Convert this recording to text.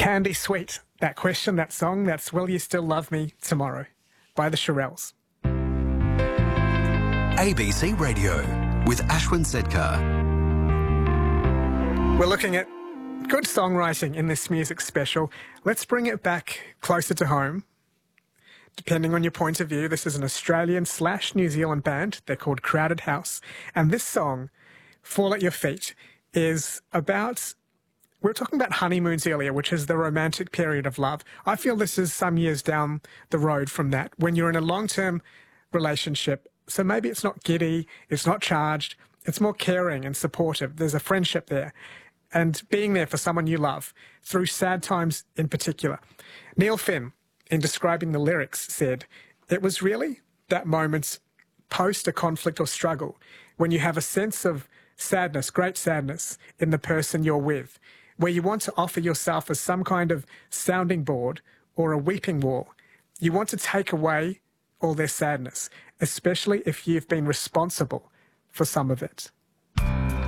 Candy Sweet. That question, that song, that's Will You Still Love Me Tomorrow by the Shirelles. ABC Radio with Ashwin Sedkar. We're looking at good songwriting in this music special. Let's bring it back closer to home. Depending on your point of view, this is an Australian/New Zealand band. They're called Crowded House. And this song, Fall at Your Feet, is about... We were talking about honeymoons earlier, which is the romantic period of love. I feel this is some years down the road from that, when you're in a long-term relationship. So maybe it's not giddy, it's not charged, it's more caring and supportive. There's a friendship there. And being there for someone you love, through sad times in particular. Neil Finn, in describing the lyrics, said, "It was really that moment post a conflict or struggle, when you have a sense of sadness, great sadness, in the person you're with, where you want to offer yourself as some kind of sounding board or a weeping wall. You want to take away all their sadness, especially if you've been responsible for some of it."